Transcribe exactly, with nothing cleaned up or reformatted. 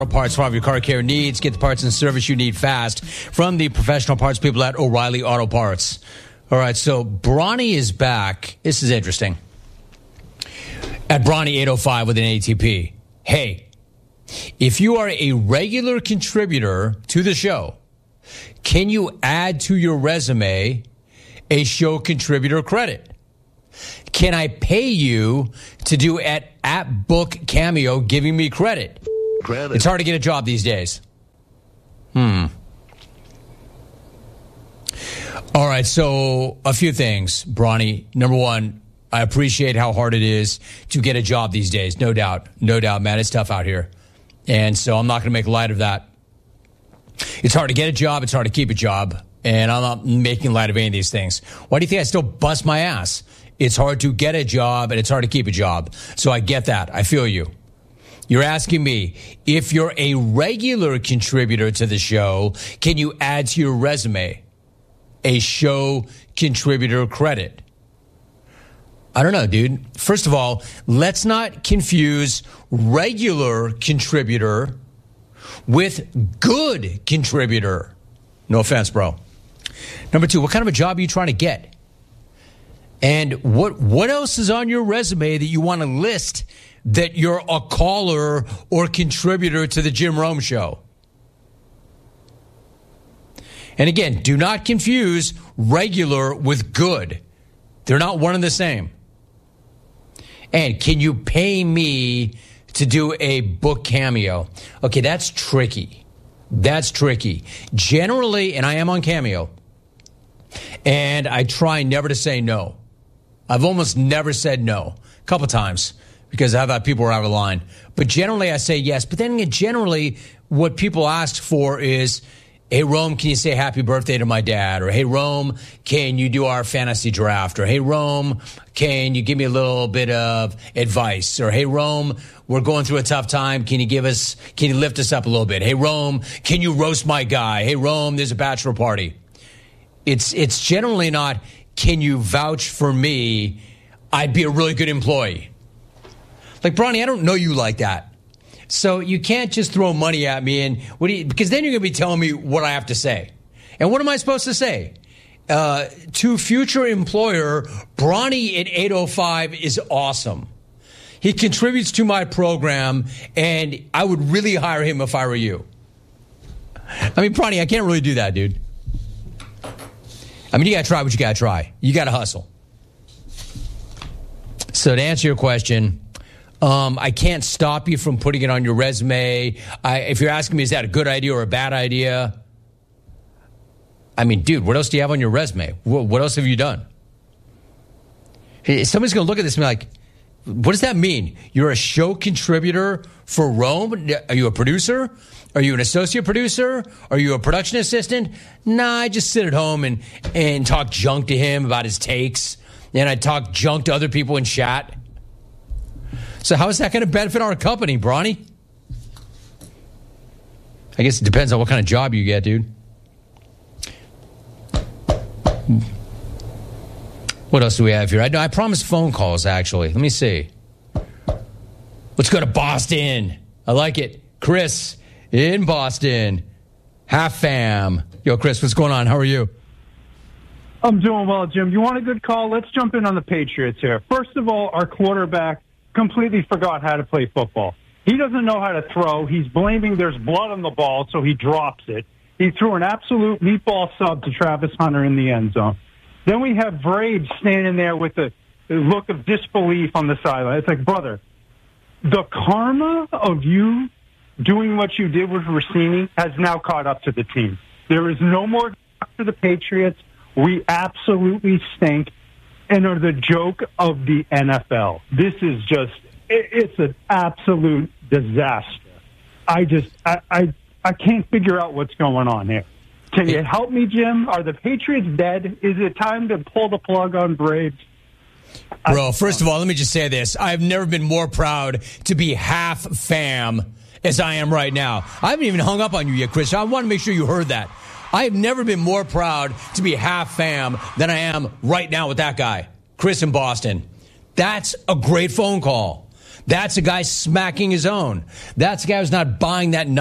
Parts for all of your car care needs. Get the parts and service you need fast from the professional parts people at O'Reilly Auto Parts. All right, so Bronny is back. This is interesting. At Bronny eight oh five with an A T P. Hey, if you are a regular contributor to the show, can you add to your resume a show contributor credit? Can I pay you to do at, at Book Cameo giving me credit? Credit. It's hard to get a job these days. Hmm. All right, so a few things, Bronny. Number one, I appreciate how hard it is to get a job these days. No doubt. No doubt, man. It's tough out here. And so I'm not going to make light of that. It's hard to get a job. It's hard to keep a job. And I'm not making light of any of these things. Why do you think I still bust my ass? It's hard to get a job and it's hard to keep a job. So I get that. I feel you. You're asking me, if you're a regular contributor to the show, can you add to your resume a show contributor credit? I don't know, dude. First of all, let's not confuse regular contributor with good contributor. No offense, bro. Number two, what kind of a job are you trying to get? And what what else is on your resume that you want to list that you're a caller or contributor to the Jim Rome Show? And again, do not confuse regular with good. They're not one and the same. And can you pay me to do a book cameo? Okay, that's tricky. That's tricky. Generally, and I am on Cameo, and I try never to say no. I've almost never said no. A couple times. Because I've had people who are out of line. But generally, I say yes. But then again, generally, what people ask for is, hey, Rome, can you say happy birthday to my dad? Or, hey, Rome, can you do our fantasy draft? Or, hey, Rome, can you give me a little bit of advice? Or, hey, Rome, we're going through a tough time. Can you give us, can you lift us up a little bit? Hey, Rome, can you roast my guy? Hey, Rome, there's a bachelor party. It's, it's generally not, can you vouch for me? I'd be a really good employee. Like, Bronny, I don't know you like that. So you can't just throw money at me and what do you, because then you're going to be telling me what I have to say. And what am I supposed to say? Uh, to future employer, Bronny at eight oh five is awesome. He contributes to my program, and I would really hire him if I were you. I mean, Bronny, I can't really do that, dude. I mean, you got to try what you got to try. You got to hustle. So to answer your question, Um, I can't stop you from putting it on your resume. I, if you're asking me, is that a good idea or a bad idea? I mean, dude, what else do you have on your resume? What, what else have you done? Hey, somebody's going to look at this and be like, what does that mean? You're a show contributor for Rome? Are you a producer? Are you an associate producer? Are you a production assistant? Nah, I just sit at home and, and talk junk to him about his takes. And I talk junk to other people in chat. So how is that going to benefit our company, Bronny? I guess it depends on what kind of job you get, dude. What else do we have here? I, I promised phone calls, actually. Let me see. Let's go to Boston. I like it. Chris in Boston. Half fam. Yo, Chris, what's going on? How are you? I'm doing well, Jim. You want a good call? Let's jump in on the Patriots here. First of all, our quarterback completely forgot how to play football. He doesn't know how to throw. He's blaming there's blood on the ball, so he drops it. He threw an absolute meatball sub to Travis Hunter in the end zone. Then we have Vrabel standing there with a look of disbelief on the sideline. It's like, brother, the karma of you doing what you did with Rossini has now caught up to the team. There is no more for the Patriots. We absolutely stink and are the joke of the N F L. This is just, it, it's an absolute disaster. I just, I, I, I can't figure out what's going on here. Can you help me, Jim? Are the Patriots dead? Is it time to pull the plug on Braves? Bro, first of all, let me just say this. I've never been more proud to be half fam as I am right now. I haven't even hung up on you yet, Chris. I want to make sure you heard that. I have never been more proud to be half fam than I am right now with that guy, Chris in Boston. That's a great phone call. That's a guy smacking his own. That's a guy who's not buying that